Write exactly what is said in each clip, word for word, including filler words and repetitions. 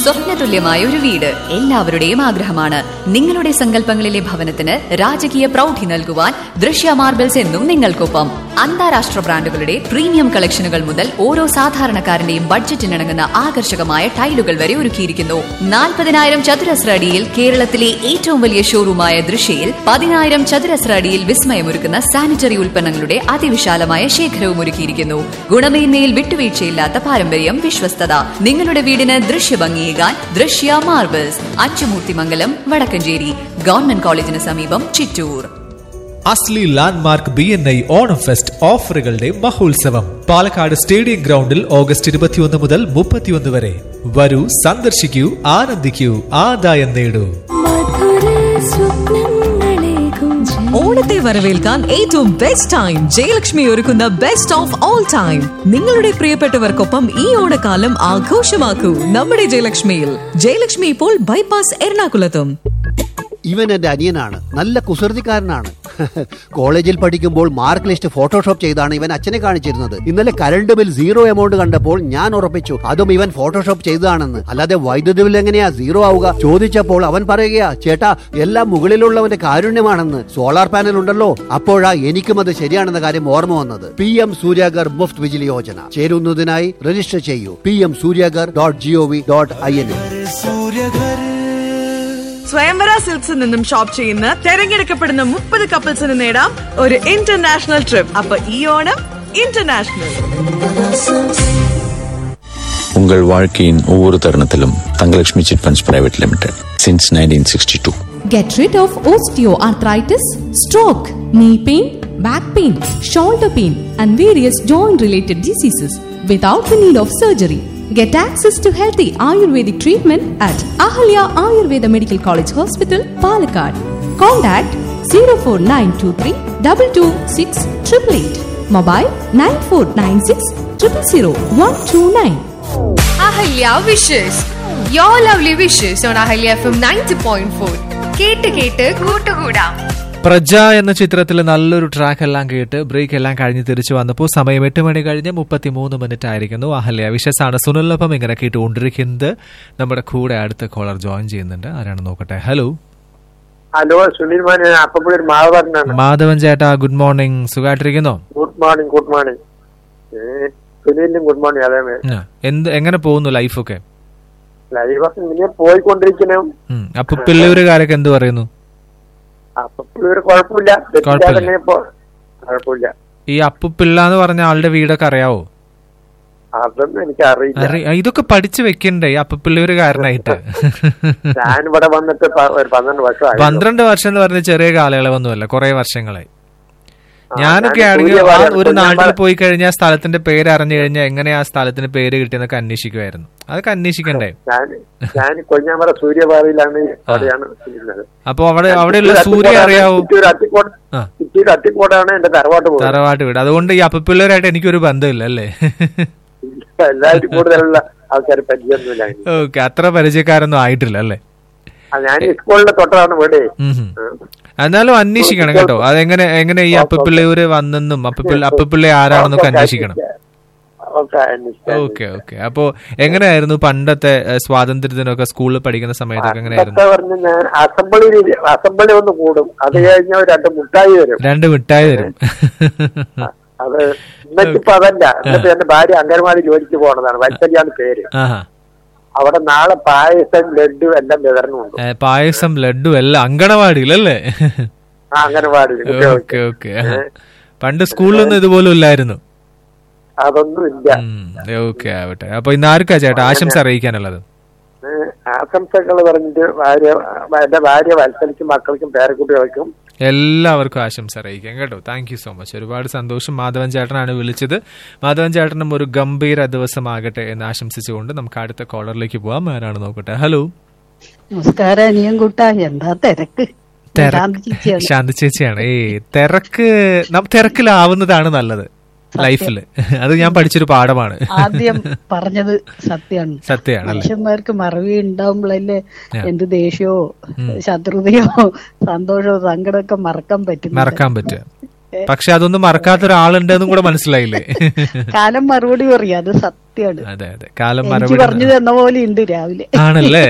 സ്വപ്നതുല്യമായ ഒരു വീട് എല്ലാവരുടെയും ആഗ്രഹമാണ്. നിങ്ങളുടെ സങ്കല്പങ്ങളിലെ ഭവനത്തിന് രാജകീയ പ്രൗഢി നൽകുവാൻ ദൃശ്യ മാർബിൾസ് എന്നും നിങ്ങൾക്കൊപ്പം. അന്താരാഷ്ട്ര ബ്രാൻഡുകളുടെ പ്രീമിയം കളക്ഷനുകൾ മുതൽ ഓരോ സാധാരണക്കാരന്റെയും ബഡ്ജറ്റിനിണങ്ങുന്ന ആകർഷകമായ ടൈലുകൾ വരെ ഒരുക്കിയിരിക്കുന്നു. നാൽപ്പതിനായിരം ചതുരശ്ര അടിയിൽ കേരളത്തിലെ ഏറ്റവും വലിയ ഷോറൂമായ ദൃശ്യയിൽ പതിനായിരം ചതുരശ്ര അടിയിൽ വിസ്മയമൊരുക്കുന്ന സാനിറ്ററി ഉൽപ്പന്നങ്ങളുടെ അതിവിശാലമായ ശേഖരവും ഒരുക്കിയിരിക്കുന്നു. ഗുണമേന്മയിൽ വിട്ടുവീഴ്ചയില്ലാത്ത പാരമ്പര്യം, വിശ്വസ്തത. നിങ്ങളുടെ വീടിന് ദൃശ്യഭംഗിയേകാൻ ദൃശ്യ മാർബിൾസ്, അച്ചുമൂർത്തിമംഗലം, വടക്കഞ്ചേരി. ഗവൺമെന്റ് കോളേജിന് സമീപം, ചിറ്റൂർ. അസ്ലി landmark B N I Onam fest ഓഫറുകളുടെ മഹോത്സവം പാലക്കാട് സ്റ്റേഡിയം ഗ്രൗണ്ടിൽ ഓഗസ്റ്റ് ഇരുപത്തിയൊന്ന് മുതൽ മുപ്പത്തിയൊന്ന് വരെ. വരൂ, സന്ദർശിക്കൂ, ആനന്ദിക്കൂ, ആദായം നേടൂ. ഓണത്തെ വരവേൽക്കാൻ ഏറ്റവും ബെസ്റ്റ് ടൈം ജയലക്ഷ്മി ഒരുക്കുന്ന ബെസ്റ്റ് ഓഫ് ഓൾ ടൈം. നിങ്ങളുടെ പ്രിയപ്പെട്ടവർക്കൊപ്പം ഈ ഓണക്കാലം ആഘോഷമാക്കൂ നമ്മുടെ ജയലക്ഷ്മിയിൽ. ജയലക്ഷ്മി ഇപ്പോൾ ബൈപ്പാസ് എറണാകുളത്തും. ഇവൻ എന്റെ അനിയനാണ്, നല്ല കുസൃതിക്കാരനാണ്. കോളേജിൽ പഠിക്കുമ്പോൾ മാർക്ക് ലിസ്റ്റ് ഫോട്ടോഷോപ്പ് ചെയ്താണ് ഇവൻ അച്ഛനെ കാണിച്ചിരുന്നത്. ഇന്നലെ കറണ്ട് ബിൽ സീറോ എമൗണ്ട് കണ്ടപ്പോൾ ഞാൻ ഉറപ്പിച്ചു അതും ഇവൻ ഫോട്ടോഷോപ്പ് ചെയ്തതാണെന്ന്. അല്ലാതെ വൈദ്യുതി ബിൽ എങ്ങനെയാ സീറോ ആവുക? ചോദിച്ചപ്പോൾ അവൻ പറയുകയാ, ചേട്ടാ എല്ലാം മുകളിലുള്ളവന്റെ കാരുണ്യമാണെന്ന്. സോളാർ പാനൽ ഉണ്ടല്ലോ. അപ്പോഴാ എനിക്കും അത് ശരിയാണെന്ന കാര്യം ഓർമ്മ വന്നത്. P M Suryaghar Muft Bijli Yojana ചേരുന്നതിനായി register ചെയ്യൂ. P M Suryaghar dot G O V dot I N. സ്വയംവര സിൽക്സിൽ നിന്നും ഷോപ്പ് ചെയ്യുന്ന തെരഞ്ഞെടുക്കപ്പെടുന്ന മുപ്പത് കപ്പിൾസിന് നേടാം ഒരു ഇന്റർനാഷണൽ ട്രിപ്പ്. അപ്പൊ ഈ ഓണം ഇന്റർനാഷണൽ. உங்கள் வாழ்க்கையின் ஒவ்வொரு தருணத்திலும் Thangalakshmi chit funds private limited since nineteen sixty-two. Get rid of osteoarthritis, stroke, knee pain, back pain, shoulder pain and various joint related diseases without the need of surgery. Get access to healthy Ayurvedic treatment at Ahalya Ayurveda Medical College Hospital, Palakkad. Contact zero four nine two three two two six eight eight eight. Mobile nine four nine six zero zero zero one two nine. Ahalya wishes. Your lovely wishes on Ahalya F M ninety point four. കേട്ട് കേട്ട് കൂട്ടുകൂടാം. പ്രജ എന്ന ചിത്രത്തിൽ നല്ലൊരു track എല്ലാം കേട്ട് break എല്ലാം കഴിഞ്ഞ് തിരിച്ചു വന്നപ്പോൾ സമയം എട്ട് മണി കഴിഞ്ഞ് മുപ്പത്തിമൂന്ന് മിനിറ്റ് ആയിരിക്കുന്നു. അഹല്യ വിശേഷാണ് സുനിലൊപ്പം ഇങ്ങനെ കേട്ടുകൊണ്ടിരിക്കുന്നത്. നമ്മുടെ കൂടെ അടുത്ത കോളർ ജോയിൻ ചെയ്യുന്നുണ്ട്. ആരാണ് നോക്കട്ടെ. Hello hello Sunil Madhavan. മാധവൻ ചേട്ടാ, ഗുഡ് മോർണിംഗ്. സുഖമായിട്ടിരിക്കുന്നോ? Good morning. Good morning സുനിലിനും good morning. അതേ എന്ത് എങ്ങനെ പോകുന്നു ലൈഫൊക്കെ? ലൈഫൊക്കെ ഇങ്ങനെ പോയിക്കൊണ്ടിരിക്കുന്നു. അപ്പൊ പിള്ളേരുകാരൊക്കെ എന്ത് പറയുന്നു? ഈ അപ്പുപിള്ള എന്ന് പറഞ്ഞ ആളുടെ വീടൊക്കെ അറിയാവോ? അതൊന്നും എനിക്കറിയില്ല. ഇതൊക്കെ പഠിച്ചു വെക്കണ്ടേ ഈ അപ്പുപിള്ളേരുകാരനായിട്ട്? ഞാനിവിടെ വന്നിട്ട് പന്ത്രണ്ട് വർഷം. പന്ത്രണ്ട് വർഷം എന്ന് പറഞ്ഞ ചെറിയ കാലയളവൊന്നുമല്ല, കുറെ വർഷങ്ങളായി. ഞാനൊക്കെ ആണെങ്കിൽ ഒരു നാട്ടിൽ പോയി കഴിഞ്ഞാൽ സ്ഥലത്തിന്റെ പേര് അറിഞ്ഞു കഴിഞ്ഞാൽ എങ്ങനെയാ ആ സ്ഥലത്തിന് പേര് കിട്ടിയെന്നൊക്കെ അന്വേഷിക്കുമായിരുന്നു. അതൊക്കെ അന്വേഷിക്കണ്ടേ? സൂര്യപാതയിലാണ്. അപ്പൊ അവിടെ അവിടെയുള്ള സൂര്യ അറിയാവോ? അത്തിക്കോടാണ് എന്റെ തറവാട്ട് തറവാട്ട് വീട്. അതുകൊണ്ട് ഈ അപ്പപ്പിള്ളേരായിട്ട് എനിക്കൊരു ബന്ധമില്ല അല്ലേ? എല്ലാവരും കൂടുതലുള്ള ആൾക്കാർ പരിചയമൊന്നുമില്ല. ഓക്കെ, അത്ര പരിചയക്കാരൊന്നും ആയിട്ടില്ല അല്ലേ? ഞാൻ സ്കൂളിന്റെ തൊട്ടതാണ് വീട്. എന്നാലും അന്വേഷിക്കണം കേട്ടോ. അതെങ്ങനെ എങ്ങനെ ഈ അപ്പപ്പിള്ളൂര് വന്നെന്നും അപ്പപ്പിള്ള അപ്പപ്പിള്ള ആരാണെന്നൊക്കെ അന്വേഷിക്കണം. Okay okay. അപ്പൊ എങ്ങനെയായിരുന്നു പണ്ടത്തെ സ്വാതന്ത്ര്യത്തിനൊക്കെ സ്കൂളിൽ പഠിക്കുന്ന സമയത്തൊക്കെ എങ്ങനെയായിരുന്നു? ഞാൻ അസംബ്ലി അസംബ്ലി ഒന്ന് കൂടും, അത് കഴിഞ്ഞാൽ രണ്ട് മിഠായി തരും. രണ്ട് മിഠായി തരും. അത് ഇന്നിപ്പോ അതല്ല. എന്നിട്ട് എന്റെ ഭാര്യ അംഗൻവാടി ജോലിക്ക് പോണതാണ്. വത്സല്യാണ് പേര്. അവിടെ നാളെ പായസം ലഡു എല്ലാം വിതരണമുണ്ട്. പായസം ലഡു എല്ലാം അങ്കണവാടിയിലല്ലേ? അംഗനവാടി. Okay okay. പണ്ട് സ്കൂളിലൊന്നും ഇതുപോലും ഇല്ലായിരുന്നു. അതൊന്നും ഇല്ല. ഓക്കെ ആവട്ടെ. അപ്പൊ ഇന്ന് ആർക്കാ ചേട്ടാ ആശംസ അറിയിക്കാനുള്ളത്? ആശംസകൾ പറഞ്ഞിട്ട് ഭാര്യ എന്റെ ഭാര്യ വത്സലിക്കും മക്കൾക്കും പേരക്കുട്ടികൾക്കും എല്ലാവർക്കും ആശംസ അറിയിക്കാം കേട്ടോ. Thank you so much. ഒരുപാട് സന്തോഷം. മാധവൻ ചേട്ടനാണ് വിളിച്ചത്. മാധവൻ ചേട്ടനും ഒരു ഗംഭീര ദിവസമാകട്ടെ എന്ന് ആശംസിച്ചുകൊണ്ട് നമുക്ക് അടുത്ത കോളറിലേക്ക് പോവാം. ആരാണ് നോക്കട്ടെ. ഹലോ നമസ്കാരം. അനിയൻ കൂട്ടാ, എന്താ തിരക്ക്? ശാന്തി ചേച്ചിയാണ്. ഏയ് തിരക്ക് തിരക്കിലാവുന്നതാണ് നല്ലത് ലൈഫില്. അത് ഞാൻ പഠിച്ചൊരു പാഠമാണ്. ആദ്യം പറഞ്ഞത് സത്യമാണ്. സത്യമാണ്. മനുഷ്യന്മാർക്ക് മറവി ഉണ്ടാവുമ്പോഴല്ലേ എന്ത് ദേഷ്യമോ ശത്രുതയോ സന്തോഷമോ സങ്കടമൊക്കെ മറക്കാൻ പറ്റും മറക്കാൻ പറ്റുക. പക്ഷെ അതൊന്നും മറക്കാത്ത ഒരാളുണ്ടെന്നും കൂടെ മനസ്സിലായില്ലേ? കാലം മറുപടി പറയും. അത് സത്യം. സത്യമാണ്. അതെ അതെ, കാലം എനിക്ക് മറുപടി പറഞ്ഞു തന്ന പോലെ ഉണ്ട് രാവിലെ. ആണല്ലേ?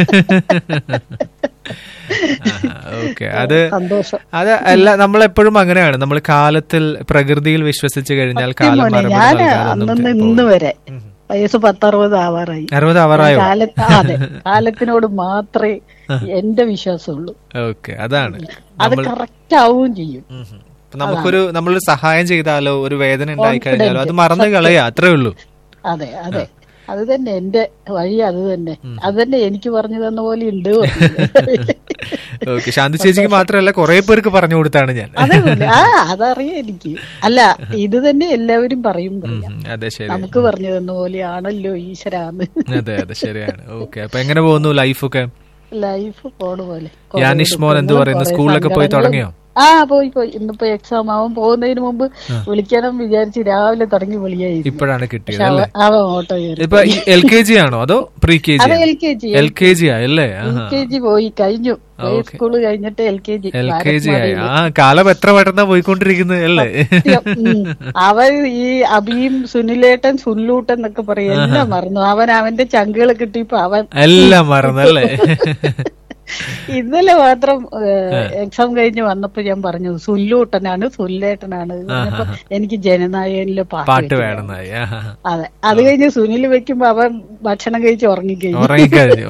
ഓക്കെ, അത് സന്തോഷം. അത് അല്ല, നമ്മളെപ്പോഴും അങ്ങനെയാണ്. നമ്മൾ കാലത്തിൽ പ്രകൃതിയിൽ വിശ്വസിച്ച് കഴിഞ്ഞാൽ കാലം മറുപടി ഞാൻ നൽകാതെ അന്ന് ഒന്നും ഇന്ന് വരെ വയസ്സ് പത്തറുപത് ആവാറായി. അറുപത് ആവാറായോ? കാലത്ത് അതെ, കാലത്തിനോട് മാത്രമേ എന്റെ വിശ്വാസമുള്ളൂ. ഓക്കെ, അതാണ്. അത് കറക്റ്റ് ആവുകയും ചെയ്യും. നമുക്കൊരു നമ്മളൊരു സഹായം ചെയ്താലോ ഒരു വേദന ഉണ്ടായി കഴിഞ്ഞാലോ അത് മറന്നു കളയാ, അത്രേ ഉള്ളൂ. അതെ അതെ, അത് തന്നെ എന്റെ വഴി. അത് തന്നെ അത് തന്നെ എനിക്ക് പറഞ്ഞു തന്ന പോലെ ഉണ്ട്. ഓക്കെ, ശാന്തി ചേച്ചിക്ക് മാത്രമല്ല കുറെ പേർക്ക് പറഞ്ഞു കൊടുത്താണ് ഞാൻ. അതേപോലെ ആ അതറിയാം എനിക്ക്. അല്ല, ഇത് തന്നെ എല്ലാവരും പറയും. അതെ, ശരി. നമുക്ക് പറഞ്ഞു തന്ന പോലെയാണല്ലോ ഈശ്വരാന്ന്. അതെ അതെ, ശരിയാണ്. ഓക്കെ, അപ്പൊ എങ്ങനെ പോകുന്നു ലൈഫൊക്കെ? ലൈഫ് പോണ പോലെ. യാനിഷ് മോൻ എന്ത് പറയുന്നു? സ്കൂളിലൊക്കെ പോയി തുടങ്ങിയോ? ആ പോയി പോയി. ഇന്നിപ്പോ എക്സാം ആവും. പോകുന്നതിന് മുമ്പ് വിളിക്കണം വിചാരിച്ച് രാവിലെ തുടങ്ങി വിളിയായി. ഇപ്പോഴാണ് കിട്ടിയത്. അവൻ ഓട്ടോ കയറി. ഇപ്പൊ എൽ കെ ജി ആണോ അതോ pre K G? L K G L K G ആയല്ലേ? L K G പോയി കഴിഞ്ഞു. സ്കൂള് കഴിഞ്ഞിട്ട് L K G L K G ആയി. ആ കാലം എത്ര പെട്ടെന്നാ പോയിക്കൊണ്ടിരിക്കുന്നത് അല്ലേ? അവൻ ഈ അബിയും സുനിലേട്ടൻ സുല്ലൂട്ടൻ എന്നൊക്കെ പറയും. എല്ലാം മറന്നു. അവൻ അവന്റെ ചങ്കുകൾ കിട്ടിയപ്പോ അവൻ എല്ലാം മറന്നല്ലേ? ഇന്നലെ മാത്രം എക്സാം കഴിഞ്ഞ് വന്നപ്പോ ഞാൻ പറഞ്ഞു സുല്ലൂട്ടനാണ് സുല്ലേട്ടനാണ്. എനിക്ക് ജനനായകനിലെ പാട്ട് വേണമെന്നായി. അതെ, അത് കഴിഞ്ഞ് സുനിൽ വെക്കുമ്പോ അവൻ ഭക്ഷണം കഴിച്ച് ഉറങ്ങിക്കഴിഞ്ഞു.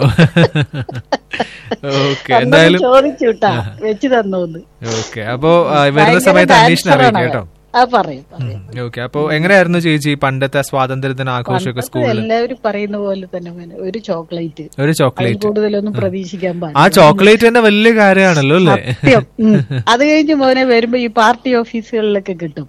ചോദിച്ചു വിട്ടാ വെച്ച് തന്നോന്ന്. ഓക്കെ, അപ്പൊ വരുന്ന സമയത്ത് അന്വേഷണം അറിയിക്കാം കേട്ടോ. ഓക്കെ, അപ്പൊ എങ്ങനെയായിരുന്നു ചേച്ചി പണ്ടത്തെ സ്വാതന്ത്ര്യദിന ആഘോഷമൊക്കെ സ്കൂളിൽ? എല്ലാവരും പറയുന്ന പോലെ തന്നെ ഒരു ചോക്ലേറ്റ്, ഒരു ചോക്ലേറ്റ് കൂടുതലൊന്നും പ്രതീക്ഷിക്കാൻ പാടില്ല. ആ ചോക്ലേറ്റ് തന്നെ വലിയ കാര്യമാണല്ലോ അല്ലേ? അത് കഴിഞ്ഞ് മോനെ വരുമ്പോ ഈ പാർട്ടി ഓഫീസുകളിലൊക്കെ കിട്ടും.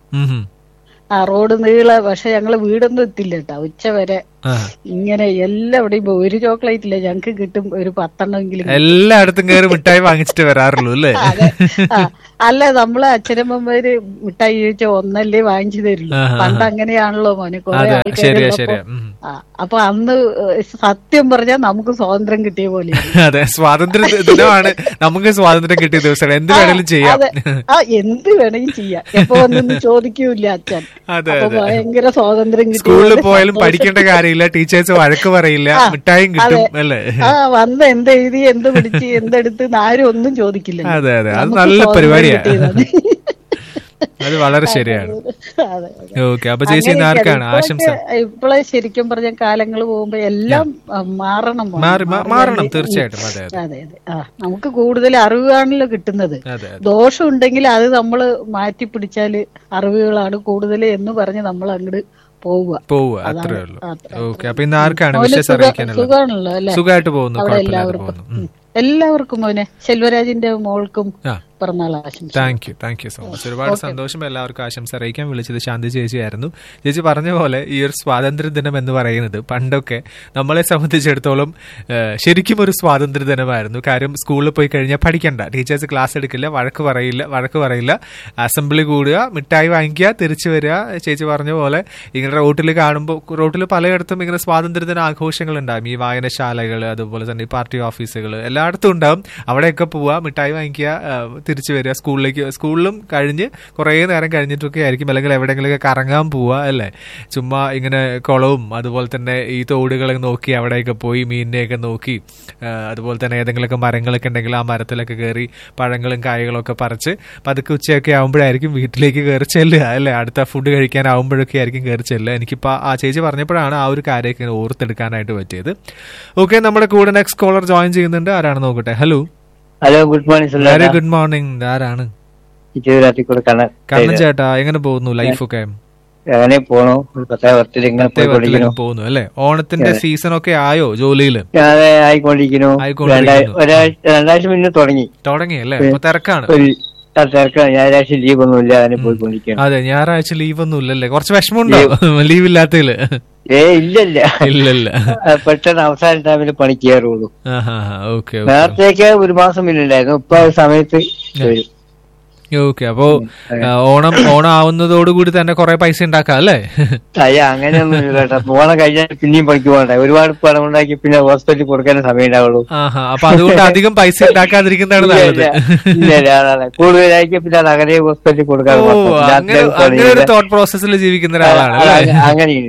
ആ റോഡ് നീള. പക്ഷെ ഞങ്ങള് വീടൊന്നും എത്തില്ല കേട്ടാ, ഉച്ച വരെ ഇങ്ങനെ എല്ലാവിടെയും ഒരു ചോക്ലേറ്റ് ഇല്ല, ഞങ്ങക്ക് കിട്ടും ഒരു പത്തെണ്ണമെങ്കിലും. എല്ലായിടത്തും കയറി മിഠായി വാങ്ങിച്ചിട്ട് വരാറുള്ളൂ അല്ലേ? അല്ല, നമ്മള് അച്ഛനമ്മമാര് മിഠായി ചോദിച്ച ഒന്നല്ലേ വാങ്ങിച്ചു തരുള്ളൂ. പണ്ട് അങ്ങനെയാണല്ലോ മോനെ. കുറെ ആൾക്കാർ. അപ്പൊ അന്ന് സത്യം പറഞ്ഞാൽ നമുക്ക് സ്വാതന്ത്ര്യം കിട്ടിയ പോലെ. അതെ, സ്വാതന്ത്ര്യ ദിനമാണ്. നമുക്ക് സ്വാതന്ത്ര്യം കിട്ടിയ ദിവസം എന്ത് വേണമെങ്കിലും ചെയ്യാം. ആ എന്ത് വേണമെങ്കിലും ചെയ്യാം. എപ്പോ ഒന്നും ചോദിക്കൂല അച്ഛൻ. ഭയങ്കര സ്വാതന്ത്ര്യം കിട്ടി. സ്കൂളിൽ പോയാലും പഠിക്കേണ്ട കാര്യമില്ല, ടീച്ചേഴ്സ് വഴക്ക് പറയില്ല, മിഠായും കിട്ടും അല്ലേ? ആ വന്ന് എന്തെഴുതി എന്ത് പിടിച്ച് എന്തെടുത്ത് ആരും ഒന്നും ചോദിക്കില്ല. അതെ അതെ, അത് നല്ല പരിപാടിയാണ്. അത് വളരെ ശരിയാണ്. ഓക്കെ, അപ്പൊ ചേച്ചി ആർക്കാണ് ആശംസ? ഇപ്പോഴേ ശരിക്കും പറഞ്ഞ കാലങ്ങൾ പോകുമ്പോ എല്ലാം മാറണം മാറണം തീർച്ചയായിട്ടും. അതെ അതെ അതെ. ആ നമുക്ക് കൂടുതൽ അറിവാണല്ലോ കിട്ടുന്നത്. ദോഷം ഉണ്ടെങ്കിൽ അത് നമ്മള് മാറ്റി പിടിച്ചാല് അറിവുകളാണ് കൂടുതൽ എന്ന് പറഞ്ഞ് നമ്മൾ അങ്ങോട്ട് പോവുക പോവുക അത്രേ ഉള്ളൂ. ഓക്കെ, അപ്പൊ ഇന്ന് ആർക്കാണ് വിശേഷം അറിയിക്കാനുള്ളത്? സുഖമാണല്ലോ അല്ലെ? സുഖമായിട്ട് പോകുന്നു. എല്ലാവർക്കും എല്ലാവർക്കും മോനെ ശെൽവരാജിന്റെ മോൾക്കും പിറന്നാൾ ആശംസ. Thank you thank you so much. ഒരുപാട് സന്തോഷം. എല്ലാവർക്കും ആശംസ അറിയിക്കാൻ വിളിച്ചത് ശാന്തി ചേച്ചിയായിരുന്നു. ചേച്ചി പറഞ്ഞ പോലെ ഈ ഒരു സ്വാതന്ത്ര്യ ദിനം എന്ന് പറയുന്നത് പണ്ടൊക്കെ നമ്മളെ സംബന്ധിച്ചിടത്തോളം ശരിക്കും ഒരു സ്വാതന്ത്ര്യ ദിനമായിരുന്നു. കാര്യം സ്കൂളിൽ പോയി കഴിഞ്ഞാൽ പഠിക്കണ്ട, ടീച്ചേഴ്സ് ക്ലാസ് എടുക്കില്ല, വഴക്ക് പറയില്ല വഴക്ക് പറയില്ല അസംബ്ലി കൂടുക, മിഠായി വാങ്ങിക്കുക, തിരിച്ചു വരിക. ചേച്ചി പറഞ്ഞ പോലെ ഇങ്ങനെ റോട്ടിൽ കാണുമ്പോൾ റോട്ടിൽ പലയിടത്തും ഇങ്ങനെ സ്വാതന്ത്ര്യദിന ആഘോഷങ്ങൾ ഉണ്ടാകും. ഈ വായനശാലകൾ, അതുപോലെ തന്നെ ഈ പാർട്ടി ഓഫീസുകൾ എല്ലായിടത്തും ഉണ്ടാവും. അവിടെയൊക്കെ പോവുക, മിഠായി വാങ്ങിക്കുക, തിരിച്ചു വരിക. സ്കൂളിലേക്ക് സ്കൂളിലും കഴിഞ്ഞ് കുറേ നേരം കഴിഞ്ഞിട്ടൊക്കെ ആയിരിക്കും, അല്ലെങ്കിൽ എവിടെയെങ്കിലുമൊക്കെ കറങ്ങാൻ പോവുക അല്ലേ? ചുമ്മാ ഇങ്ങനെ കുളവും അതുപോലെ തന്നെ ഈ തോടുകളൊക്കെ നോക്കി അവിടെയൊക്കെ പോയി മീനിനെയൊക്കെ നോക്കി, അതുപോലെ തന്നെ ഏതെങ്കിലുമൊക്കെ മരങ്ങളൊക്കെ ഉണ്ടെങ്കിൽ ആ മരത്തിലൊക്കെ കയറി പഴങ്ങളും കായകളൊക്കെ പറിച്ച് പതുക്കെ ഉച്ചയൊക്കെ ആകുമ്പോഴായിരിക്കും വീട്ടിലേക്ക് കയറി ചെല്ലുക അല്ലേ? അടുത്ത ഫുഡ് കഴിക്കാനാവുമ്പോഴൊക്കെ ആയിരിക്കും കയറി ചെല്ലുക. എനിക്കിപ്പോൾ ആ ചേച്ചി പറഞ്ഞപ്പോഴാണ് ആ ഒരു കാര്യമൊക്കെ ഓർത്തെടുക്കാനായിട്ട് പറ്റിയത്. ഓക്കെ, നമ്മുടെ കൂടെ നെക്സ്റ്റ് കോളർ ജോയിൻ ചെയ്യുന്നുണ്ട്. ആരാണ് നോക്കട്ടെ? Hello hello good morning. Very good morning. ആരാണ്? കണ്ണൻ ചേട്ടാ, എങ്ങനെ പോകുന്നു ലൈഫൊക്കെ? അങ്ങനെ പോണു, പോകുന്നു അല്ലെ? ഓണത്തിന്റെ സീസൺ ഒക്കെ ആയോ ജോലിയില്? ആയിക്കൊണ്ടിരിക്കുന്നു. രണ്ടാഴ്ച മുന്നേ തുടങ്ങി തുടങ്ങി അല്ലേ? അപ്പൊ തിരക്കാണ്. ഞായറാഴ്ച ലീവ് ഒന്നുമില്ല, അങ്ങനെ പോയിക്കൊണ്ടിരിക്കുന്നു. അതെ, ഞായറാഴ്ച ലീവ് ഒന്നും ഇല്ലല്ലേ? കുറച്ച് വിഷമമുണ്ടോ ലീവ് ഇല്ലാത്തതില്? ഏ ഇല്ലല്ല ഇല്ലല്ല, പെട്ടെന്ന് അവസാന ടൈമില് പണി കയറുള്ളൂ. ഓക്കെ, നേരത്തേക്ക് ഒരു മാസം മുന്നുണ്ടായിരുന്നു, ഇപ്പൊ ആ സമയത്ത് വരും. ഓക്കെ, അപ്പോ ഓണം ഓണം ആവുന്നതോടുകൂടി തന്നെ കൊറേ പൈസ ഉണ്ടാക്കാം അല്ലേ? അയ്യ അങ്ങനെയൊന്നും കേട്ടോ. ഓണം കഴിഞ്ഞാൽ പിന്നെയും പണിക്ക് പോകണ്ട. ഒരുപാട് പണം ഉണ്ടാക്കി പിന്നെ ഹോസ്പിറ്റലിൽ കൊടുക്കാനേ സമയം ഉണ്ടാവുള്ളൂ. അപ്പൊ അതുകൊണ്ട് അധികം പൈസ ഉണ്ടാക്കാതിരിക്കുന്നതാണ് നല്ലത്. ഇല്ല, കൂടുതലായിരിക്കും പിന്നെ അത് അങ്ങനെ ഹോസ്പിറ്റലിൽ കൊടുക്കാൻ. അങ്ങനെ ഒരു തോട്ട് പ്രോസസ്സിൽ ജീവിക്കുന്ന ഒരാളാണ്. അങ്ങനെയുണ്ട്.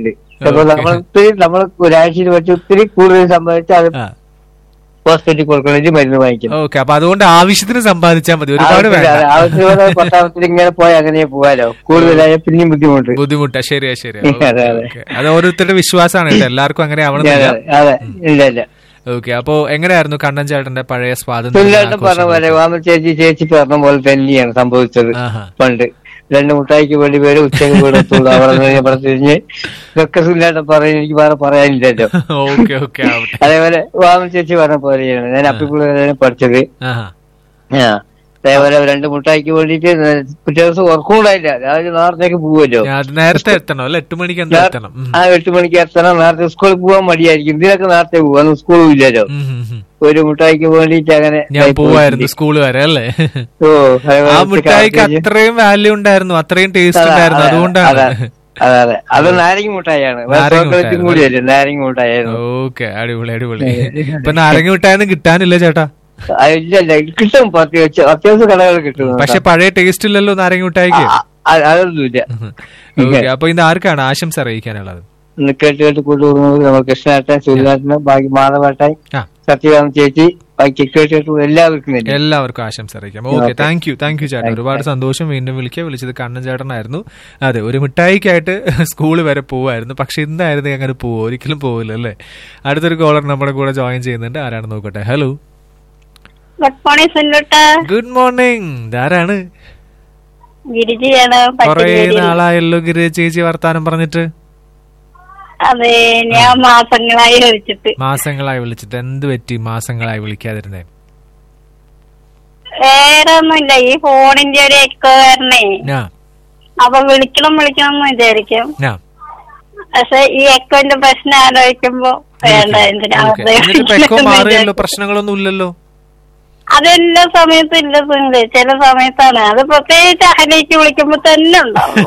ചിലപ്പോ നമ്മൾ ഒത്തിരി നമ്മൾ ഒരാഴ്ചയിൽ വെച്ച് ഒത്തിരി കൂടുതൽ സമ്പാദിച്ചാൽ അത് ഹോസ്പിറ്റലിൽ കൊടുക്കണമെങ്കിൽ മരുന്ന് വാങ്ങിക്കണം. ഓക്കെ, അപ്പൊ അതുകൊണ്ട് ആവശ്യത്തിന് സമ്പാദിച്ചാൽ മതി, ഒരുപാട് ആവശ്യമുള്ള പട്ടാളത്തിൽ ഇങ്ങനെ പോയി അങ്ങനെ പോകാലോ, കൂടുതലായ പിന്നെയും ബുദ്ധിമുട്ട് ബുദ്ധിമുട്ടാ. ശരിയാ ശരിയാ, അത് ഓരോരുത്തരുടെ വിശ്വാസമാണ് കേട്ടോ, എല്ലാവർക്കും അങ്ങനെ ആവണമെന്നില്ല. അതെ, ഇല്ല ഇല്ല. ഓക്കെ, അപ്പൊ എങ്ങനെയായിരുന്നു കണ്ണൻ ചേട്ടന്റെ പഴയ സ്വാതന്ത്ര്യം? പറഞ്ഞ പോലെ വാമ ചേച്ചി ചേച്ചി പറഞ്ഞ പോലെ തന്നെയാണ് സംഭവിച്ചത്. പണ്ട് രണ്ട് മുട്ടായിക്ക് വേണ്ടി പേര് ഉച്ചയ്ക്ക് വീടത്തുള്ളൂ, അവിടെ ഇവിടെ തിരിഞ്ഞ് ഇതൊക്കെ സുല്ലാട്ടം പറയാൻ എനിക്ക് വേറെ പറയാനില്ലല്ലോ. അതേപോലെ വാമ ചേച്ചി പറഞ്ഞ പോലെയാണ് ഞാൻ അപ്പിക്കുള്ള പഠിച്ചത്. ആ അതേപോലെ രണ്ട് മുട്ടായിക്ക് വേണ്ടിട്ട് പിറ്റേ ദിവസം ഉറക്കൂടായില്ല, രാവിലെ നേരത്തേക്ക് പോവുമല്ലോ, നേരത്തെ എത്തണം അല്ലെ, എട്ട് മണിക്ക് ആ എട്ട് മണിക്ക് എത്തണം. നേരത്തെ സ്കൂളിൽ പോകാൻ മടിയായിരിക്കും, ഇതിനൊക്കെ നേരത്തെ പോവാ, സ്കൂളും ഇല്ലല്ലോ. ഒരു മുട്ടായിക്ക് വേണ്ടിട്ട് അങ്ങനെ ഞാൻ പോവായിരുന്നു സ്കൂൾ വരെ അല്ലേ. ഓ, ആ മുട്ടായിക്ക് അത്രയും വാല്യൂ ഉണ്ടായിരുന്നു, അത്രയും ടേസ്റ്റ് ഉണ്ടായിരുന്നു, അതുകൊണ്ടാണ്. അതെ അതെ, അത് നാരങ്ങ മുട്ടായാണ്, കൂടിയല്ലേ നാരങ്ങ മുട്ടായിരുന്നു. ഓക്കെ, അടിപൊളി അടിപൊളി. ഇപ്പൊ നാരങ്ങ മുട്ടായൊന്നും കിട്ടാനില്ല ചേട്ടാ? ഇല്ല, കിട്ടും, അത്യാവശ്യം കടകൾ കിട്ടും, പക്ഷെ പഴയ ടേസ്റ്റ് ഇല്ലല്ലോ നാരങ്ങ മിഠായിക്ക്. അതൊന്നുമില്ല. അപ്പൊ ഇന്ന് ആർക്കാണ് ആശംസ അറിയിക്കാനുള്ളത്? കേട്ട് കേട്ട് കൂട്ടുകൂടുന്നത് നമ്മൾ കൃഷ്ണേട്ടൻ, സൂര്യനാട്ടൻ, ബാക്കി മാധവേട്ടായി, സത്യവാമ ചേച്ചി, ബാക്കി കേട്ട് കേട്ട് എല്ലാവർക്കും എല്ലാവർക്കും ആശംസ അറിയിക്കാം. Okay, thank you thank you ചേട്ടൻ, ഒരുപാട് സന്തോഷം. വീണ്ടും വിളിക്കുക. വിളിച്ചത് കണ്ണൻ ചേട്ടനായിരുന്നു. അതെ, ഒരു മിഠായിക്കായിട്ട് സ്കൂള് വരെ പോവായിരുന്നു, പക്ഷെ ഇന്നായിരുന്നു അങ്ങനെ പോവും, ഒരിക്കലും പോവില്ല അല്ലേ. അടുത്തൊരു കോളർ നമ്മുടെ കൂടെ ജോയിൻ ചെയ്യുന്നുണ്ട്, ആരാണ് നോക്കട്ടെ. Hello, good morning സുല്ലുട്ടാ. Good morning. ധാരാണ്? ഗിരിജയാണ്. കൊറേ നാളായല്ലോ ഗിരി ചേച്ചി വർത്താനം പറഞ്ഞിട്ട്. അതെ, ഞാൻ മാസങ്ങളായി വിളിച്ചിട്ട്. മാസങ്ങളായി വിളിച്ചിട്ട് എന്ത് പറ്റി മാസങ്ങളായി വിളിക്കാതിരുന്നേ? വേറെ ഒന്നുമില്ല, ഈ ഫോണിന്റെ ഒരു എക്കോ കാരണേ. അപ്പൊ വിളിക്കണം വിളിക്കണം എന്ന് വിചാരിക്കും, പക്ഷെ ഈ എക്കോന്റെ പ്രശ്നം ആലോചിക്കുമ്പോ വേണ്ട, എന്തിനാ. പ്രശ്നങ്ങളൊന്നും ഇല്ലല്ലോ, അതെല്ലാ സമയത്തും ഇല്ല സുനില്, ചില സമയത്താണ് അത്, പ്രത്യേകിച്ച് അഹലേക്ക് വിളിക്കുമ്പോ തന്നെ ഉണ്ടാവും.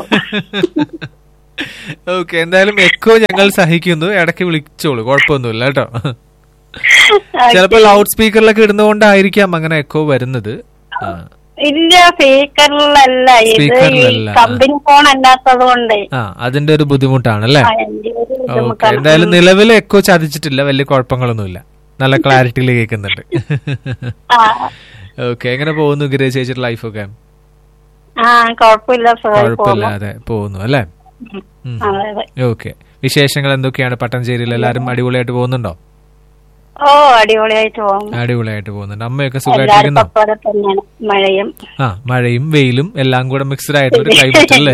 ഓക്കെ, എന്തായാലും എക്കോ ഞങ്ങൾ സഹിക്കുന്നു, ഇടയ്ക്ക് വിളിച്ചോളൂ, കുഴപ്പമൊന്നുമില്ല കേട്ടോ. ചിലപ്പോ ലൗഡ് സ്പീക്കറിലൊക്കെ ഇടുന്നതുകൊണ്ടായിരിക്കാം അങ്ങനെ എക്കോ വരുന്നത്. ഇല്ല, സ്പീക്കറിലല്ല, ഇത് കമ്പനി ഫോൺ അല്ലാത്തത് കൊണ്ട് അതിന്റെ ഒരു ബുദ്ധിമുട്ടാണല്ലേ. ഓക്കെ, എന്തായാലും നിലവിൽ എക്കോ ചതിച്ചിട്ടില്ല, വലിയ കുഴപ്പങ്ങളൊന്നുമില്ല, നല്ല ക്ലാരിറ്റിയിൽ കേൾക്കുന്നുണ്ട്. ഓക്കെ, എങ്ങനെ പോകുന്നു ഗിരി ചേച്ചിയുടെ ലൈഫൊക്കെ? കുഴപ്പമില്ലാതെ പോകുന്നു അല്ലേ. ഓക്കെ, വിശേഷങ്ങൾ എന്തൊക്കെയാണ് പട്ടഞ്ചേരിയിൽ? എല്ലാരും അടിപൊളിയായിട്ട് പോകുന്നുണ്ടോ? ഓ, അടിപൊളിയായിട്ട് പോകുന്നു. അടിപൊളിയായിട്ട് പോകുന്നുണ്ട്. അമ്മയൊക്കെ സുഖമായിട്ടിരിക്കുന്നോ? മഴയും ആ മഴയും വെയിലും എല്ലാം കൂടെ മിക്സ്ഡ് ആയിട്ടൊരു ക്ലൈമറ്റ് അല്ലേ.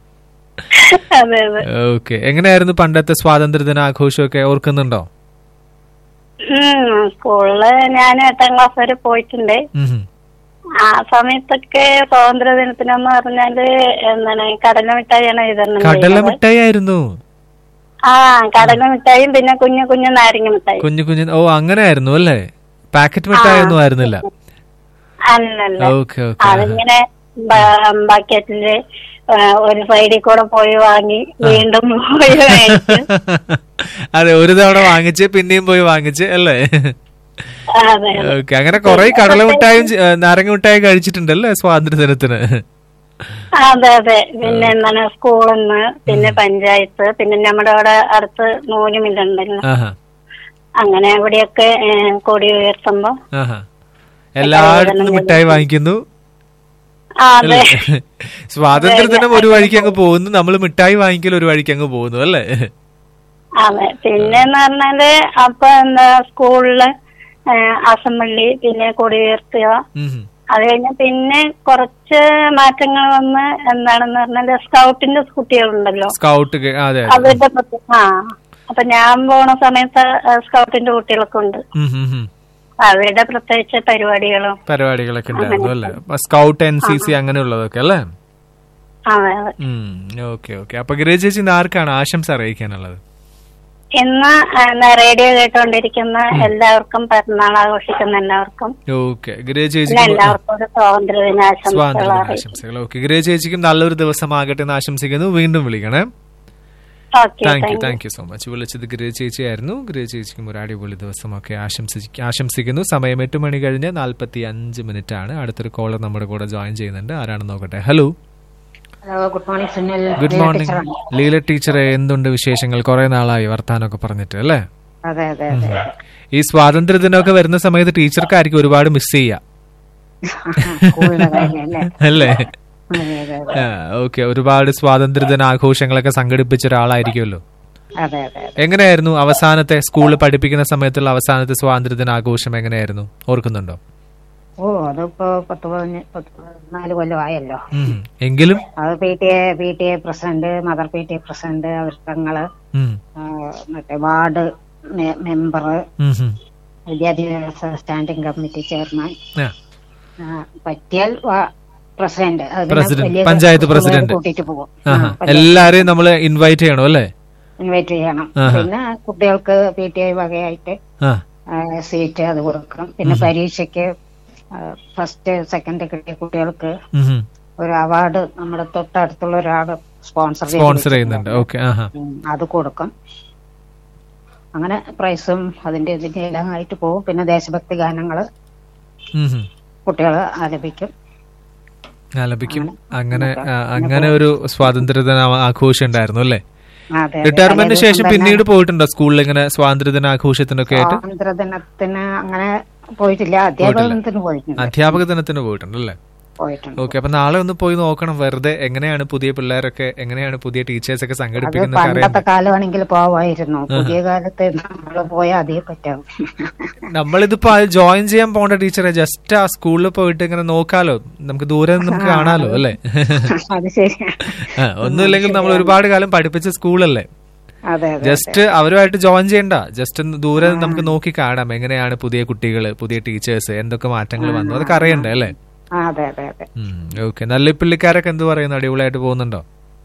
ഓക്കെ, എങ്ങനെയായിരുന്നു പണ്ടത്തെ സ്വാതന്ത്ര്യദിന ആഘോഷമൊക്കെ ഓർക്കുന്നുണ്ടോ? സ്കൂളില് ഞാൻ എട്ടാം ക്ലാസ് വരെ പോയിട്ടുണ്ട്. ആ സമയത്തൊക്കെ സ്വാതന്ത്ര്യ ദിനത്തിനെന്ന് പറഞ്ഞാല് എന്താണ് കടല മിഠായിയാണ് വിതരണം. കടല മിഠായി ആയിരുന്നു? ആ, കടല മിഠായും പിന്നെ കുഞ്ഞു കുഞ്ഞു നാരങ്ങ മിഠായി. കുഞ്ഞു കുഞ്ഞു ഓ അങ്ങനെ ആയിരുന്നു അല്ലേ, പാക്കറ്റ് മിഠായി ഒന്നും ആയിരുന്നില്ല? അല്ലല്ല, അതിങ്ങനെ ബക്കറ്റില് ഒരു സൈഡിൽ കൂടെ പോയി വാങ്ങി വീണ്ടും പോയി വാങ്ങിച്ചു. അതെ, ഒരു തവണ വാങ്ങിച്ച് പിന്നെയും പോയി വാങ്ങിച്ച് അല്ലേ. ഓക്കെ, അങ്ങനെ കൊറേ കടല മിഠായും നാരങ്ങ മിഠായും കഴിച്ചിട്ടുണ്ടല്ലേ സ്വാതന്ത്ര്യ ദിനത്തിന്? അതെ അതെ, പിന്നെ എന്താണ് സ്കൂളിൽ നിന്ന്, പിന്നെ പഞ്ചായത്ത്, പിന്നെ നമ്മുടെ അവിടെ അടുത്ത് നൂലുമില്ലുണ്ടല്ലോ, അങ്ങനെ അവിടെയൊക്കെ കൊടി ഉയർത്തുമ്പോ എല്ലായിടത്തും മിഠായി വാങ്ങിക്കുന്നു. സ്വാതന്ത്ര്യദിനം ഒരു വഴിക്ക് അങ്ങ് പോകുന്നു, നമ്മള് മിഠായി വാങ്ങിക്കൽ ഒരു വഴിക്ക് അങ്ങ് പോകുന്നു അല്ലേ. അതെ, പിന്നെന്ന് പറഞ്ഞാല് അപ്പൊ എന്താ സ്കൂളില് അസംബ്ലി, പിന്നെ കൊടി ഉയർത്തുക, അത് കഴിഞ്ഞ പിന്നെ കുറച്ച് മാറ്റങ്ങൾ വന്ന് എന്താണെന്ന് പറഞ്ഞാല് സ്കൗട്ടിന്റെ കുട്ടികളുണ്ടല്ലോ, സ്കൗട്ട് അവരുടെ ആ അപ്പൊ ഞാൻ പോണ സമയത്ത് സ്കൗട്ടിന്റെ കുട്ടികളൊക്കെ ഉണ്ട്, അവരുടെ പ്രത്യേകിച്ച് പരിപാടികളും പരിപാടികളൊക്കെ ഉണ്ടായിരുന്നു അല്ലേ. സ്കൗട്ട്, എൻ സി സി അങ്ങനെയുള്ളതൊക്കെ അല്ലേ. ഓക്കെ ഓക്കെ, അപ്പൊ ഗിരി ചേച്ചി ആർക്കാണ് ആശംസ അറിയിക്കാനുള്ളത്? ഇന്ന് റേഡിയോ കേട്ടോണ്ടിരിക്കുന്ന എല്ലാവർക്കും, പിറന്നാൾ ആഘോഷിക്കുന്ന എല്ലാവർക്കും എല്ലാവർക്കും സ്വാതന്ത്ര്യ ദിനാശംസകൾ. ഓക്കെ, ഗിരി ചേച്ചിക്കും നല്ലൊരു ദിവസമാകട്ടെ എന്ന് ആശംസിക്കുന്നു. വീണ്ടും വിളിക്കണേ. Thank you thank you so much. വിളിച്ചത് ഗിരി ചേച്ചിയായിരുന്നു. ഗിരി ചേച്ചിക്കും ഒരു അടിപൊളി ദിവസമൊക്കെ ആശംസിക്കുന്നു. സമയം എട്ട് മണി കഴിഞ്ഞ് നാൽപ്പത്തി അഞ്ച് മിനിറ്റ് ആണ്. അടുത്തൊരു കോളർ നമ്മുടെ കൂടെ ജോയിൻ ചെയ്യുന്നുണ്ട്, ആരാണെന്ന് നോക്കട്ടെ. Hello hello, good morning Sunil. Good morning Leela ടീച്ചറെ, എന്തുണ്ട് വിശേഷങ്ങൾ? കുറെ നാളായി വർത്താനൊക്കെ പറഞ്ഞിട്ട് അല്ലേ? അതെ അതെ അതെ. ഈ സ്വാതന്ത്ര്യ ദിനമൊക്കെ വരുന്ന സമയത്ത് ടീച്ചർക്കായിരിക്കും ഒരുപാട് മിസ് ചെയ്യാം അല്ലേ? ഓക്കെ, ഒരുപാട് സ്വാതന്ത്ര്യ ദിന ആഘോഷങ്ങളൊക്കെ സംഘടിപ്പിച്ച ഒരാളായിരിക്കുമല്ലോ. അതെ അതെ. എങ്ങനെയായിരുന്നു അവസാനത്തെ സ്കൂളിൽ പഠിപ്പിക്കുന്ന സമയത്തുള്ള അവസാനത്തെ സ്വാതന്ത്ര്യ ദിന ആഘോഷം? എങ്ങനെയായിരുന്നു, ഓർക്കുന്നുണ്ടോ? ഓ, അതിപ്പോ പത്ത് പതിനഞ്ച് പത്ത് പതിനാല് കൊല്ലമായല്ലോ. എങ്കിലും അത് P T A P T A president, mother P T A president, അവർ തങ്ങള്, മറ്റേ വാർഡ് മെമ്പർ, വിദ്യാഭ്യാസ സ്റ്റാൻഡിംഗ് കമ്മിറ്റി ചെയർമാൻ, പറ്റിയാൽ പ്രസിഡന്റ്, പഞ്ചായത്ത് പ്രസിഡന്റ്, കൂട്ടിട്ട് പോകും. എല്ലാരെയും നമ്മൾ ഇൻവൈറ്റ് ചെയ്യണം അല്ലേ? ഇൻവൈറ്റ് ചെയ്യണം. പിന്നെ കുട്ടികൾക്ക് പി ടി ഐ വകയായിട്ട് സീറ്റ് അത് കൊടുക്കണം. പിന്നെ പരീക്ഷയ്ക്ക് ഫസ്റ്റ് സെക്കൻഡ് കിട്ടിയ കുട്ടികൾക്ക് ഒരു അവാർഡ് നമ്മുടെ തൊട്ടടുത്തുള്ള ഒരാള് സ്പോൺസർ സ്പോൺസർ ചെയ്യുന്നുണ്ട്. ഓക്കെ, അത് കൊടുക്കും. അങ്ങനെ പ്രൈസും അതിന്റെ ഇതിന്റെ എല്ലാം ആയിട്ട് പോകും. പിന്നെ ദേശഭക്തി ഗാനങ്ങള് കുട്ടികൾ ആലപിക്കും ആലപിക്കും അങ്ങനെ അങ്ങനെ ഒരു സ്വാതന്ത്ര്യദിന ആഘോഷം ഉണ്ടായിരുന്നു അല്ലേ? റിട്ടയർമെന്റിന് ശേഷം പിന്നീട് പോയിട്ടുണ്ടോ സ്കൂളിൽ ഇങ്ങനെ സ്വാതന്ത്ര്യദിന ആഘോഷത്തിനൊക്കെ ആയിട്ട്? സ്വാതന്ത്ര്യദിനത്തിന് അങ്ങനെ പോയിട്ടില്ല. അധ്യാപക ദിനത്തിന് പോയിട്ടുണ്ട്. അധ്യാപക ദിനത്തിന് പോയിട്ടുണ്ടല്ലേ? ഓക്കെ, അപ്പൊ നാളെ ഒന്ന് പോയി നോക്കണം വെറുതെ. എങ്ങനെയാണ് പുതിയ പിള്ളേരൊക്കെ, എങ്ങനെയാണ് പുതിയ ടീച്ചേഴ്സ് ഒക്കെ സംഘടിപ്പിക്കുന്നത്? പണ്ടത്തെ കാലമാണെങ്കിൽ പോവായിരുന്നു. പുതിയ കാലത്ത് നമ്മൾ പോയാൽ അതേ പറ്റാവും. നമ്മളിതിപ്പോ ജോയിൻ ചെയ്യാൻ പോണ്ട ടീച്ചറെ, ജസ്റ്റ് ആ സ്കൂളിൽ പോയിട്ട് ഇങ്ങനെ നോക്കാലോ, നമുക്ക് ദൂരെ നമുക്ക് കാണാലോ അല്ലേ? അത് ശരി. ഒന്നുമില്ലെങ്കിൽ നമ്മൾ ഒരുപാട് കാലം പഠിപ്പിച്ച സ്കൂളല്ലേ? ജസ്റ്റ് അവരുമായിട്ട് ജോയിൻ ചെയ്യണ്ട, ജസ്റ്റ് ദൂരെ നമുക്ക് നോക്കി കാണാം എങ്ങനെയാണ് പുതിയ കുട്ടികള്, പുതിയ ടീച്ചേഴ്സ്, എന്തൊക്കെ മാറ്റങ്ങൾ വന്നു, അതൊക്കെ അറിയണ്ടേ അല്ലേ? ഓക്കെ, നല്ല പുള്ളിക്കാരൊക്കെ എന്ത് പറയുന്നു? അടിപൊളിയായിട്ട് പോകുന്നുണ്ടോ?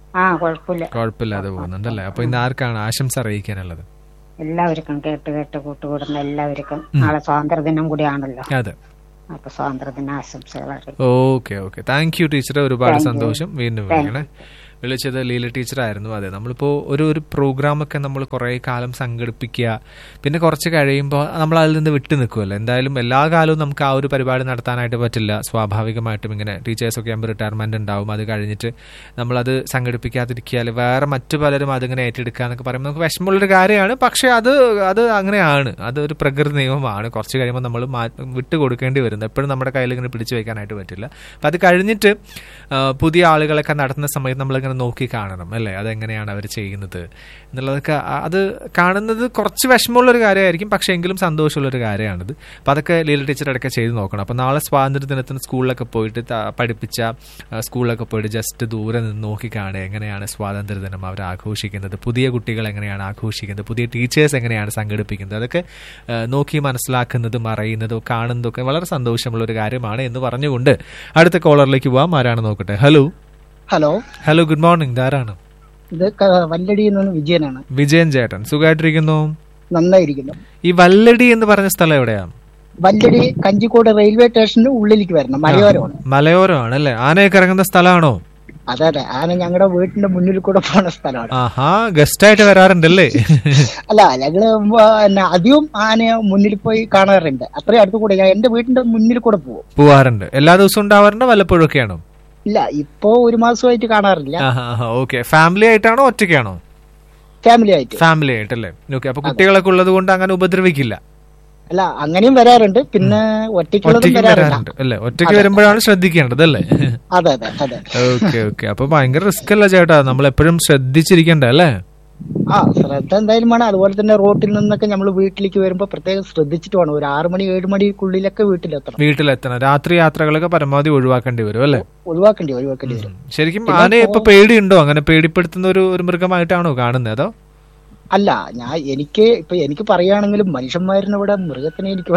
കുഴപ്പമില്ലാതെ പോകുന്നുണ്ടല്ലേ? അപ്പൊ ഇന്ന് ആർക്കാണ് ആശംസ അറിയിക്കാനുള്ളത്? എല്ലാവർക്കും, കേട്ട് കേട്ട് കൂട്ടുകൂടുന്ന എല്ലാവർക്കും. നാളെ സ്വാതന്ത്ര്യദിനം കൂടിയാണല്ലോ. അതെ, അപ്പൊ സ്വാതന്ത്ര്യദിന ആശംസകൾ. ഓക്കെ ഓക്കെ, താങ്ക് യു ടീച്ചറെ, ഒരുപാട് സന്തോഷം. വീണ്ടും വിളിക്കണേ. വിളിച്ചത് ലീല ടീച്ചറായിരുന്നു. അതെ, നമ്മളിപ്പോൾ ഒരു ഒരു പ്രോഗ്രാമൊക്കെ നമ്മൾ കുറേ കാലം സംഘടിപ്പിക്കുക, പിന്നെ കുറച്ച് കഴിയുമ്പോൾ നമ്മൾ അതിൽ നിന്ന് വിട്ടു നിൽക്കുമല്ലോ. എന്തായാലും എല്ലാ കാലവും നമുക്ക് ആ ഒരു പരിപാടി നടത്താനായിട്ട് പറ്റില്ല. സ്വാഭാവികമായിട്ടും ഇങ്ങനെ ടീച്ചേഴ്സൊക്കെ ആകുമ്പോൾ റിട്ടയർമെന്റ് ഉണ്ടാവും. അത് കഴിഞ്ഞിട്ട് നമ്മളത് സംഘടിപ്പിക്കാതിരിക്കുക, വേറെ മറ്റു പലരും അതിങ്ങനെ ഏറ്റെടുക്കുക എന്നൊക്കെ പറയുമ്പോൾ നമുക്ക് വിഷമമുള്ളൊരു കാര്യമാണ്. പക്ഷേ അത് അത് അങ്ങനെയാണ്, അതൊരു പ്രകൃതി നിയമമാണ്. കുറച്ച് കഴിയുമ്പോൾ നമ്മൾ വിട്ടു കൊടുക്കേണ്ടി വരുന്നത്. എപ്പോഴും നമ്മുടെ കയ്യിൽ ഇങ്ങനെ പിടിച്ചു വയ്ക്കാനായിട്ട് പറ്റില്ല. അപ്പം അത് കഴിഞ്ഞിട്ട് പുതിയ ആളുകളൊക്കെ നടത്തുന്ന സമയത്ത് നമ്മൾ നോക്കി കാണണം അല്ലേ, അതെങ്ങനെയാണ് അവർ ചെയ്യുന്നത് എന്നുള്ളതൊക്കെ. അത് കാണുന്നത് കുറച്ച് വിഷമമുള്ളൊരു കാര്യമായിരിക്കും, പക്ഷേ എങ്കിലും സന്തോഷമുള്ളൊരു കാര്യമാണിത്. അപ്പം അതൊക്കെ ലീല ടീച്ചർ ഇടയ്ക്ക് ചെയ്ത് നോക്കണം. അപ്പം നാളെ സ്വാതന്ത്ര്യ ദിനത്തിന് സ്കൂളിലൊക്കെ പോയിട്ട് പഠിപ്പിച്ച സ്കൂളിലൊക്കെ പോയിട്ട് ജസ്റ്റ് ദൂരെ നിന്ന് നോക്കി കാണുക എങ്ങനെയാണ് സ്വാതന്ത്ര്യ ദിനം അവർ ആഘോഷിക്കുന്നത്, പുതിയ കുട്ടികൾ എങ്ങനെയാണ് ആഘോഷിക്കുന്നത്, പുതിയ ടീച്ചേഴ്സ് എങ്ങനെയാണ് സംഘടിപ്പിക്കുന്നത്, അതൊക്കെ നോക്കി മനസ്സിലാക്കുന്നതും അറിയുന്നതും കാണുന്നതൊക്കെ വളരെ സന്തോഷമുള്ളൊരു കാര്യമാണ് എന്ന് പറഞ്ഞുകൊണ്ട് അടുത്ത കോളറിലേക്ക് പോവാം. ആരാണ് നോക്കട്ടെ? Hello hello hello good morning. ധാരാണ് ഇത് വല്ലടി എന്ന് വിജയനാണ്. വിജയൻ ചേട്ടൻ സുഖമായിട്ടിരിക്കുന്നു? നന്നായിരിക്കുന്നു. ഈ വല്ലടി എന്ന് പറഞ്ഞ സ്ഥലം എവിടെയാണ്? വല്ലടി കഞ്ചിക്കോട് റെയിൽവേ സ്റ്റേഷന്റെ ഉള്ളിലേക്ക് വരണം. മലയോരമാണ്. മലയോരമാണ് അല്ലേ? ആനയൊക്കെ ഇറങ്ങുന്ന സ്ഥലമാണോ? അതെ അതെ, ആന ഞങ്ങളുടെ വീട്ടിന്റെ മുന്നിൽ കൂടെ പോകുന്ന സ്ഥലമാണ്. ആഹാ, ഗസ്റ്റ് ആയിട്ട് വരാറുണ്ടല്ലേ? അല്ല, ഞങ്ങള് പിന്നെ അധികം ആനയെ മുന്നിൽ പോയി കാണാറുണ്ട്. അത്രയും അടുത്ത് കൂടെ എന്റെ വീട്ടിന്റെ മുന്നിൽ കൂടെ പോകും. പോവാറുണ്ട്. എല്ലാ ദിവസവും ഉണ്ടാവാറുണ്ടോ വല്ലപ്പോഴും ഒക്കെയാണോ? ഇല്ല, ഇപ്പോ ഒരു മാസമായിട്ട് കാണാറില്ല. ഓക്കെ, ഫാമിലി ആയിട്ടാണോ ഒറ്റയ്ക്കാണോ? ഫാമിലി ആയിട്ട്. ഫാമിലി ആയിട്ടല്ലേ? ഓക്കെ, അപ്പൊ കുട്ടികളൊക്കെ ഉള്ളത് കൊണ്ട് അങ്ങനെ ഉപദ്രവിക്കില്ല? അല്ല, അങ്ങനെയും വരാറുണ്ട്. പിന്നെ ഒറ്റയ്ക്കുള്ളതും വരാറുണ്ട് അല്ലേ? ഒറ്റയ്ക്ക് വരുമ്പോഴാണ് ശ്രദ്ധിക്കേണ്ടത് അല്ലേ? അതെ അതെ അതെ. ഓക്കെ ഓക്കെ, അപ്പൊ ഭയങ്കര റിസ്ക് അല്ല ചേട്ടാ, നമ്മൾ എപ്പോഴും ശ്രദ്ധിച്ചിരിക്കണ്ട അല്ലേ? ആ, ശ്രദ്ധ എന്തായാലും വേണം. അതുപോലെ തന്നെ റോട്ടിൽ നിന്നൊക്കെ നമ്മൾ വീട്ടിലേക്ക് വരുമ്പോ പ്രത്യേകം ശ്രദ്ധിച്ചിട്ട് വേണം. ഒരു ആറ് മണി ഏഴ് മണിക്കുള്ളിലൊക്കെ വീട്ടിലെത്തണം. വീട്ടിലെത്തണം. രാത്രി യാത്രകളൊക്കെ പരമാവധി ഒഴിവാക്കേണ്ടി വരും അല്ലേ? ഒഴിവാക്കേണ്ടി ഒഴിവാക്കേണ്ടി വരും. ശരിക്കും ആനയെ ഇപ്പൊ പേടിയുണ്ടോ? അങ്ങനെ പേടിപ്പെടുത്തുന്ന ഒരു ഒരു മൃഗമായിട്ടാണോ കാണുന്നത്? അതോ? അല്ല, ഞാൻ എനിക്ക് ഇപ്പൊ എനിക്ക് പറയുകയാണെങ്കിലും മനുഷ്യന്മാരിനെ ഇവിടെ മൃഗത്തിനെ എനിക്ക്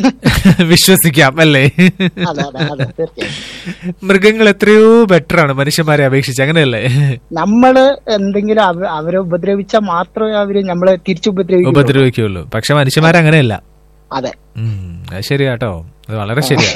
വിശ്വസിക്കാം അല്ലേ? മൃഗങ്ങൾ എത്രയോ ബെറ്റർ ആണ് മനുഷ്യന്മാരെ അപേക്ഷിച്ച്, അങ്ങനെയല്ലേ? നമ്മള് എന്തെങ്കിലും അവരെ ഉപദ്രവിച്ചാൽ മാത്രമേ അവര് നമ്മളെ തിരിച്ചു ഉപദ്രവിക്കുള്ളൂ. പക്ഷെ മനുഷ്യന്മാരെ അങ്ങനെയല്ല. അതെ, അത് ശരിയാട്ടോ, അത് വളരെ ശരിയാ.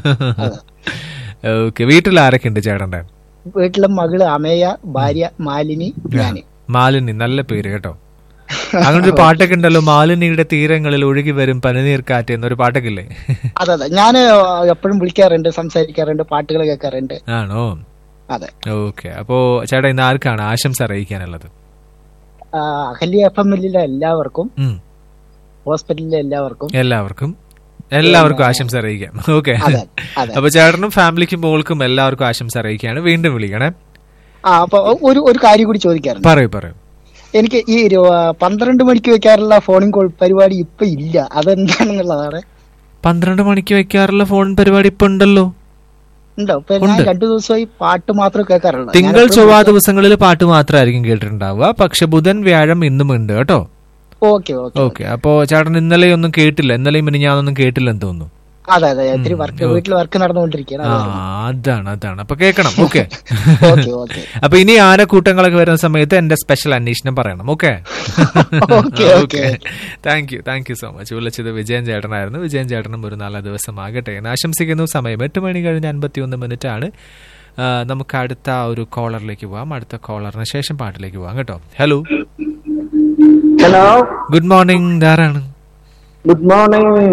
ഓക്കെ, വീട്ടിൽ ആരൊക്കെ ഉണ്ട് ചേട്ടന്റെ? വീട്ടിലെ മകള് അമേയ, ഭാര്യ മാലിനി, ഞാന്. മാലിനി, നല്ല പേര് കേട്ടോ. അങ്ങനെ ഒരു പാട്ടൊക്കെ ഉണ്ടല്ലോ, മാലിനിയുടെ തീരങ്ങളിൽ ഒഴുകി വരും പനിനീർ കാറ്റ് എന്നൊരു പാട്ടൊക്കെ ഇല്ലേ? അതെ അതെ, ഞാൻ എപ്പോഴും വിളിക്കാറുണ്ട്, സംസാരിക്കാറുണ്ട്, പാട്ടുകൾ കേൾക്കാറുണ്ട്. ആണോ? അതെ. ഓക്കെ, അപ്പോ ചേട്ടാ ഇന്ന് ആർക്കാണ് ആശംസ അറിയിക്കാനുള്ളത്? അഹല്യ എഫ് എമ്മിലെ എല്ലാവർക്കും, ഹോസ്പിറ്റലിലെ എല്ലാവർക്കും എല്ലാവർക്കും എല്ലാവർക്കും ആശംസ അറിയിക്കാം. ഓക്കെ, അപ്പൊ ചേട്ടനും ഫാമിലിക്കും മോൾക്കും എല്ലാവർക്കും ആശംസ അറിയിക്കാണ്. വീണ്ടും വിളിക്കണേ. ആ അപ്പൊ ഒരു ഒരു കാര്യം കൂടി ചോദിക്കാറുണ്ട്. പറയൂ പറയൂ. എനിക്ക് ഈ പന്ത്രണ്ട് മണിക്ക് വെക്കാറുള്ള ഫോണിംഗ് കോൾ പരിപാടി ഇപ്പൊ ഇല്ല, അതെന്താണെന്നുള്ളതാണ്. പന്ത്രണ്ട് മണിക്ക് വെക്കാറുള്ള ഫോൺ പരിപാടി ഇപ്പൊ ഉണ്ടല്ലോ. ഉണ്ടോ? ഇപ്പൊ ഞാൻ രണ്ടു ദിവസമായി പാട്ട് മാത്രം കേൾക്കാറുള്ളൂ. തിങ്കൾ ചൊവ്വ ദിവസങ്ങളിൽ പാട്ട് മാത്രമായിരിക്കും കേട്ടിട്ടുണ്ടാവുക, പക്ഷെ ബുധൻ വ്യാഴം ഇന്നും ഉണ്ട് കേട്ടോ. Okay okay. അപ്പോ ചേട്ടൻ ഇന്നലെ ഒന്നും കേട്ടില്ല, ഇന്നലെയും ഇനി ഞാനൊന്നും കേട്ടില്ലെന്ന് തോന്നുന്നു. അതെ അതെ, ഒത്തിരി വർക്ക് വീട്ടിൽ വർക്ക് നടന്നുകൊണ്ടിരിക്കുകയാണ്. അതാണ് അതാണ് അപ്പൊ കേൾക്കണം. ഓക്കെ, അപ്പൊ ഇനി ആനക്കൂട്ടങ്ങളൊക്കെ വരുന്ന സമയത്ത് എന്റെ സ്പെഷ്യൽ അന്വേഷണം പറയണം. Okay, okay. Thank you thank you so much. വിളിച്ചത് വിജയൻ ചേട്ടനായിരുന്നു. വിജയൻ ചേട്ടനും ഒരു നല്ല ദിവസമാകട്ടെ എന്ന് ആശംസിക്കുന്നു. സമയം എട്ട് മണി കഴിഞ്ഞ് അൻപത്തി ഒന്ന് മിനിറ്റ് ആണ്. നമുക്ക് അടുത്ത ഒരു കോളറിലേക്ക് പോവാം. അടുത്ത കോളറിന് ശേഷം പാട്ടിലേക്ക് പോവാം കേട്ടോ. Hello hello, good morning. ധാരാണ്. Good morning.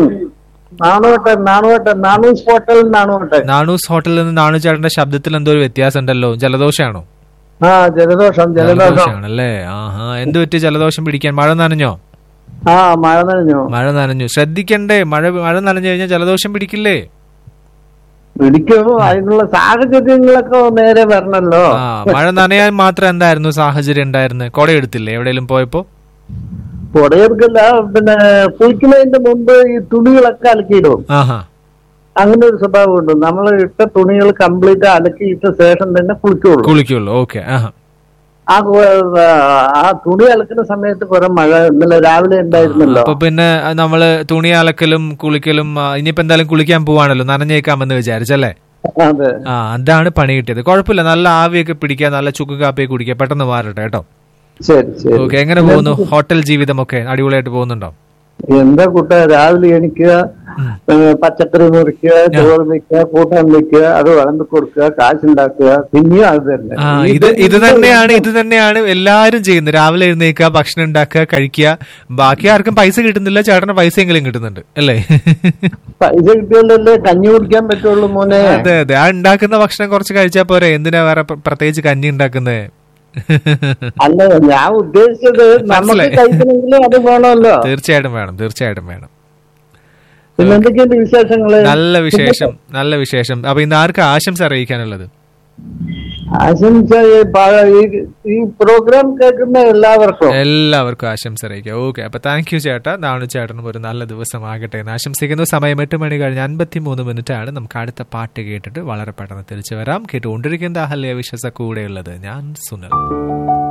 Nanu's ഹോട്ടലിൽ നിന്ന് നാണു ചേട്ടന്റെ ശബ്ദത്തിൽ എന്തോ ഒരു വ്യത്യാസം ഉണ്ടല്ലോ. ജലദോഷാണോ? ആ ജലദോഷം ജലദോഷമാണല്ലേ. ആഹാ, എന്ത് പറ്റി ജലദോഷം പിടിക്കാൻ? മഴ നനഞ്ഞോ? ആ മഴ നനഞ്ഞു മഴ നനഞ്ഞു ശ്രദ്ധിക്കണ്ടേ? മഴ മഴ നനഞ്ഞു കഴിഞ്ഞാൽ ജലദോഷം പിടിക്കില്ലേ? പിടിക്കും, അതിനുള്ള സാഹചര്യങ്ങളൊക്കെ നേരെ വരണല്ലോ. ആ മഴ നനയാൻ മാത്രം എന്തായിരുന്നു സാഹചര്യം ഉണ്ടായിരുന്നത്? കൊട എടുത്തില്ലേ എവിടെയെങ്കിലും പോയപ്പോ? കൊടയെടുക്കില്ല, പിന്നെ കുളിക്കുന്നതിന്റെ മുമ്പ് ഈ തുണികളൊക്കെ അലക്കിയിടും. അങ്ങനെ ഒരു സ്വഭാവമുണ്ട്. നമ്മൾ ഇട്ട തുണികൾ കംപ്ലീറ്റ് അലക്കിയിട്ട ശേഷം തന്നെ കുളിക്കുള്ളൂ കുളിക്കുള്ളൂ ഓക്കെ. ആ ആ തുണി അലക്കുന്ന സമയത്ത് കുറെ മഴ ഇന്നലെ രാവിലെ ഉണ്ടായിരുന്നല്ലോ. അപ്പൊ പിന്നെ നമ്മള് തുണി അലക്കലും കുളിക്കലും ഇനിയിപ്പോ എന്തായാലും കുളിക്കാൻ പോവാണല്ലോ, നനഞ്ഞേക്കാമെന്ന് വിചാരിച്ചല്ലേ? അതെ. ആ അതാണ് പണി കിട്ടിയത്. കുഴപ്പമില്ല, നല്ല ആവിയൊക്കെ പിടിക്കുക, നല്ല ചുക്ക് കാപ്പിയൊക്കെ കുടിക്കുക, പെട്ടെന്ന് മാറട്ടെ കേട്ടോ. ശരി ശരി. ഓക്കെ, എങ്ങനെ പോകുന്നു ഹോട്ടൽ ജീവിതമൊക്കെ? അടിപൊളിയായിട്ട് പോകുന്നുണ്ടോ? എന്താ കൂട്ട, രാവിലെ എണിക്കുക, പച്ചക്കറി മുറിക്കുക, ചോറ് വെക്കുക, കൂട്ടാൻ വെക്കുക, അത് വളർന്നു കൊടുക്കുക, കാശുണ്ടാക്കുക, പിന്നെയും അത് തന്നെ. ഇത് ഇത് തന്നെയാണ് ഇത് തന്നെയാണ് എല്ലാരും ചെയ്യുന്നത്. രാവിലെ എഴുന്നേക്കുക, ഭക്ഷണം ഉണ്ടാക്കുക, കഴിക്കുക. ബാക്കി ആർക്കും പൈസ കിട്ടുന്നില്ല, ചേട്ടന് പൈസ എങ്കിലും കിട്ടുന്നുണ്ട് അല്ലേ? പൈസ കിട്ടിയാലല്ലേ കഞ്ഞി കുടിക്കാൻ പറ്റുള്ളൂ മോനെ. അതെ അതെ, ആ ഉണ്ടാക്കുന്ന ഭക്ഷണം കുറച്ച് കഴിച്ചാൽ പോരെ, എന്തിനാ വേറെ പ്രത്യേകിച്ച് കഞ്ഞി ഉണ്ടാക്കുന്നത്? അല്ല, ഞാൻ ഉദ്ദേശിച്ചത് നമുക്ക് കഴിക്കണമെങ്കിൽ അത് വേണമല്ലോ. തീർച്ചയായിട്ടും വേണം, തീർച്ചയായിട്ടും വേണം. പിന്നെ എന്തൊക്കെയുണ്ട് വിശേഷങ്ങള്? നല്ല വിശേഷം, നല്ല വിശേഷം. അപ്പൊ ഇന്ന് ആർക്കാ ആശംസ അറിയിക്കാനുള്ളത്? ആശംസ ഈ പ്രോഗ്രാം കേൾക്കുന്ന എല്ലാവർക്കും എല്ലാവർക്കും ആശംസ അറിയിക്കാം. ഓക്കെ, അപ്പൊ താങ്ക് യു ചേട്ടാ. നാണു ചേട്ടനും ഒരു നല്ല ദിവസമാകട്ടെ എന്ന് ആശംസിക്കുന്നു. സമയം എട്ട് മണി കഴിഞ്ഞ് അൻപത്തി മൂന്ന് മിനിറ്റ് ആണ്. നമുക്ക് അടുത്ത പാട്ട് കേട്ടിട്ട് വളരെ പെട്ടെന്ന് തിരിച്ചു വരാം. കേട്ടുകൊണ്ടിരിക്കുന്ന അഹല്യ വിശ്വസ കൂടെയുള്ളത് ഞാൻ സുനിൽ.